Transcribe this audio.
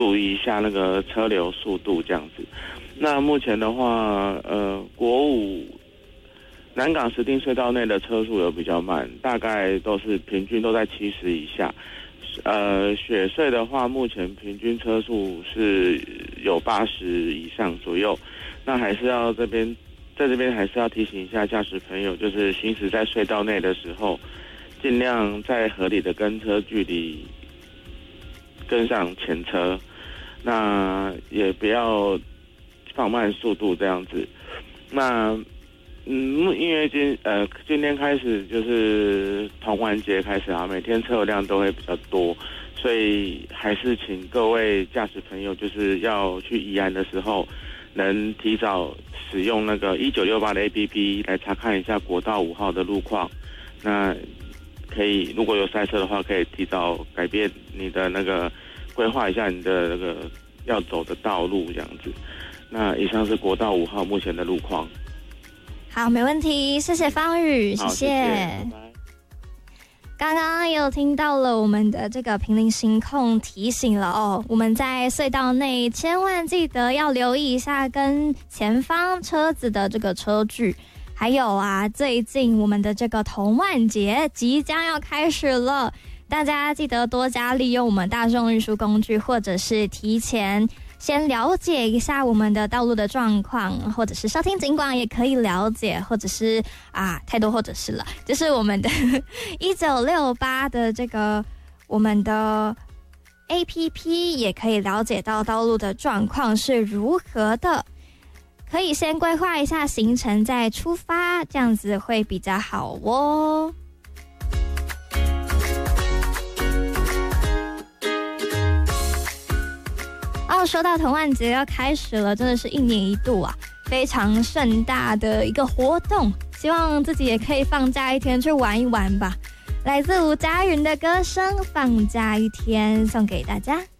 注意一下那个车流速度这样子。那目前的话，国五南港石碇隧道内的车速有比较慢，大概都是平均都在70以下。雪隧的话，目前平均车速是有80以上左右。那还是要在这边还是要提醒一下驾驶朋友，就是行驶在隧道内的时候，尽量在合理的跟车距离跟上前车，那也不要放慢速度这样子。那因为今天开始就是同玩节开始啊，每天车流量都会比较多，所以还是请各位驾驶朋友，就是要去宜兰的时候，能提早使用那个1968的 APP 来查看一下国道5号的路况。那可以，如果有塞车的话，可以提早改变你的那个规划一下你的那个要走的道路这样子。那以上是国道5号目前的路况。 好，没问题，谢谢方宇，谢谢。 拜拜。 刚刚也有听到了我们的这个平林行控提醒了哦，我们在隧道内千万记得要留意一下跟前方车子的这个车距。还有啊，最近我们的这个童玩节即将要开始了，大家记得多加利用我们大众运输工具，或者是提前先了解一下我们的道路的状况，或者是收听警广也可以了解，或者是太多或者是了，就是我们的1968的这个我们的 APP 也可以了解到道路的状况是如何的，可以先规划一下行程再出发，这样子会比较好哦。说到童玩节要开始了，真的是1年1度啊，非常盛大的一个活动，希望自己也可以放假一天去玩一玩吧。来自吴佳云的歌声《放假一天》送给大家。